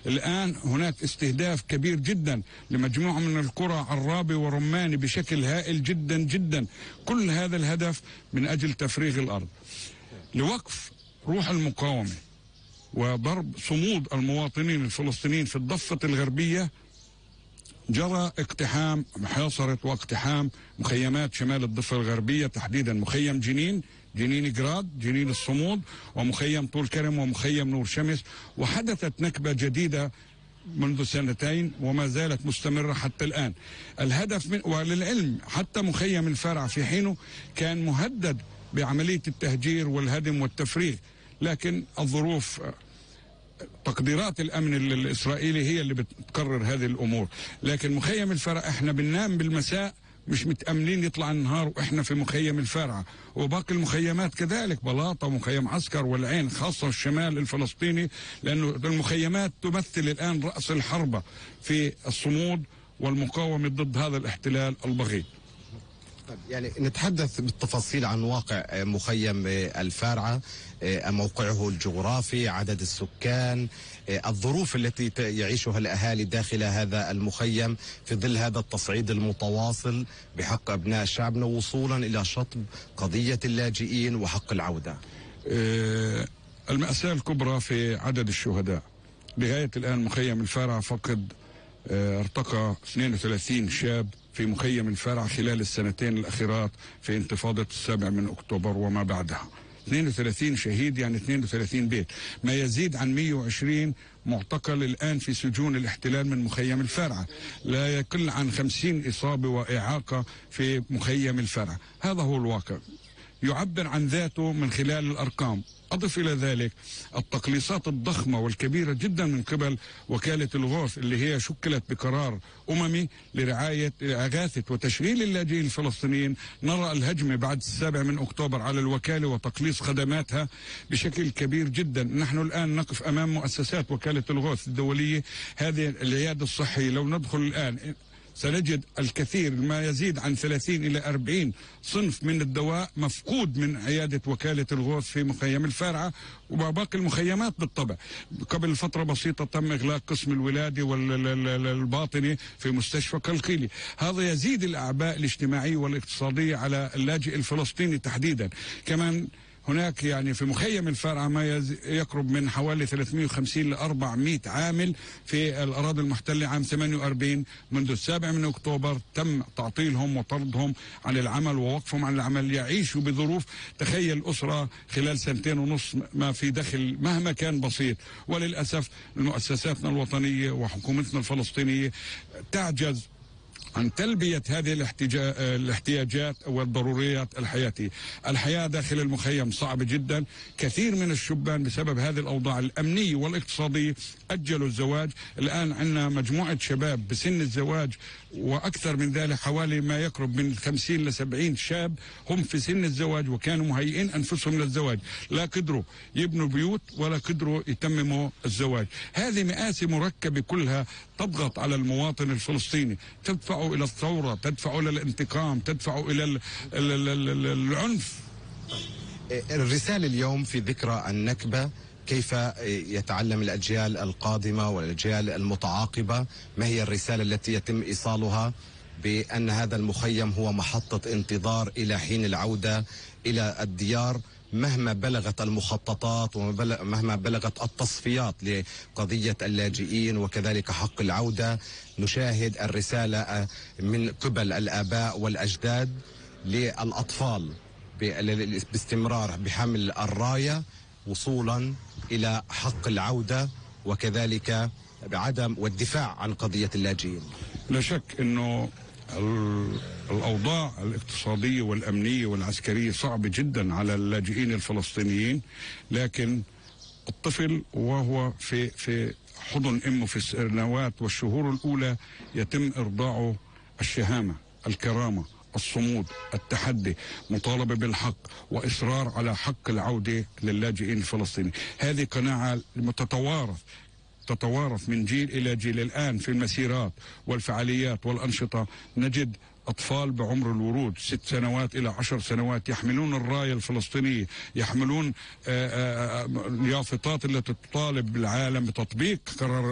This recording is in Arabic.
الآن هناك استهداف كبير جدا لمجموعة من القرى عرابي ورماني بشكل هائل جدا جدا. كل هذا الهدف من أجل تفريغ الأرض. لوقف روح المقاومة وضرب صمود المواطنين الفلسطينيين في الضفة الغربية جرى اقتحام، محاصرة واقتحام مخيمات شمال الضفة الغربية، تحديدا مخيم جنين جراد، جنين الصمود، ومخيم طول كرم، ومخيم نور شمس. وحدثت نكبة جديدة منذ سنتين وما زالت مستمرة حتى الآن. الهدف من، وللعلم حتى مخيم الفرع في حينه كان مهدد بعملية التهجير والهدم والتفريغ، لكن الظروف، تقديرات الأمن الإسرائيلي هي اللي بتقرر هذه الأمور. لكن مخيم الفرع احنا بننام بالمساء مش متأمنين يطلع النهار وإحنا في مخيم الفرع، وباقي المخيمات كذلك، بلاطة ومخيم عسكر والعين، خاصة الشمال الفلسطيني، لأنه المخيمات تمثل الآن رأس الحربة في الصمود والمقاومة ضد هذا الاحتلال البغيض. يعني نتحدث بالتفاصيل عن واقع مخيم الفارعة، موقعه الجغرافي، عدد السكان، الظروف التي يعيشها الأهالي داخل هذا المخيم في ظل هذا التصعيد المتواصل بحق أبناء شعبنا وصولا إلى شطب قضية اللاجئين وحق العودة. المأساة الكبرى في عدد الشهداء. لغاية الآن مخيم الفارعة فقد ارتقى 32 شاب في مخيم الفرع خلال السنتين الأخيرات في انتفاضة 7 أكتوبر وما بعدها. 32 شهيد، يعني 32 بيت، ما يزيد عن 120 معتقل الآن في سجون الاحتلال من مخيم الفرع، لا يقل عن 50 إصابة وإعاقة في مخيم الفرع. هذا هو الواقع، يعبر عن ذاته من خلال الأرقام. أضف إلى ذلك التقليصات الضخمة والكبيرة جدا من قبل وكالة الغوث اللي هي شكلت بقرار أممي لرعاية إغاثة وتشغيل اللاجئين الفلسطينيين. نرى الهجمة بعد 7 أكتوبر على الوكالة وتقليص خدماتها بشكل كبير جدا. نحن الآن نقف أمام مؤسسات وكالة الغوث الدولية، هذه العيادة الصحية لو ندخل الآن سنجد الكثير، ما يزيد عن 30 إلى 40 صنف من الدواء مفقود من عيادة وكالة الغوث في مخيم الفارعة وباقي المخيمات. بالطبع قبل فترة بسيطة تم إغلاق قسم الولادة والباطنة في مستشفى قلقيلي. هذا يزيد الأعباء الاجتماعية والاقتصادية على اللاجئ الفلسطيني تحديدا. كمان هناك يعني في مخيم الفارعة ما يقرب من حوالي 350 ل 400 عامل في الأراضي المحتلة. عام 48 منذ 7 أكتوبر تم تعطيلهم وطردهم عن العمل ووقفهم عن العمل، يعيشوا بظروف، تخيل أسرة خلال 2.5 ما في دخل مهما كان بسيط. وللأسف مؤسساتنا الوطنية وحكومتنا الفلسطينية تعجز عن تلبية هذه الاحتياجات والضروريات الحياتية. الحياة داخل المخيم صعبة جدا. كثير من الشبان بسبب هذه الأوضاع الأمنية والاقتصادية أجلوا الزواج. الآن عندنا مجموعة شباب بسن الزواج وأكثر من ذلك، حوالي ما يقرب من 50 ل 70 شاب هم في سن الزواج وكانوا مهيئين أنفسهم للزواج، لا قدروا يبنوا بيوت ولا قدروا يتمموا الزواج. هذه مآسي مركبة كلها تضغط على المواطن الفلسطيني، تدفعه إلى الثورة، تدفعه إلى الانتقام، تدفعه إلى العنف. الرسالة اليوم في ذكرى النكبة، كيف يتعلم الأجيال القادمة والأجيال المتعاقبة؟ ما هي الرسالة التي يتم إيصالها بأن هذا المخيم هو محطة انتظار إلى حين العودة إلى الديار، مهما بلغت المخططات ومهما بلغت التصفيات لقضية اللاجئين وكذلك حق العودة؟ نشاهد الرسالة من قبل الآباء والأجداد للأطفال باستمرار بحمل الراية وصولا إلى حق العودة وكذلك بعدم والدفاع عن قضية اللاجئين. لا شك أنه الأوضاع الاقتصادية والأمنية والعسكرية صعبة جدا على اللاجئين الفلسطينيين، لكن الطفل وهو في حضن أمه في السنوات والشهور الأولى يتم إرضاعه الشهامة، الكرامة، الصمود، التحدي، مطالبة بالحق وإصرار على حق العودة للاجئين الفلسطينيين. هذه قناعة تتوارث من جيل إلى جيل. الآن في المسيرات والفعاليات والأنشطة نجد أطفال بعمر الورود 6 سنوات إلى 10 سنوات يحملون الراية الفلسطينية، يحملون اليافطات التي تطالب العالم بتطبيق قرار